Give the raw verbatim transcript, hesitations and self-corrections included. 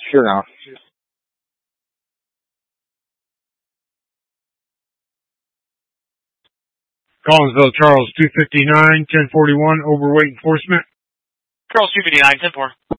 Sure now. Collinsville, Charles, two fifty-nine, ten forty-one, overweight enforcement. Charles, two fifty-nine, ten four.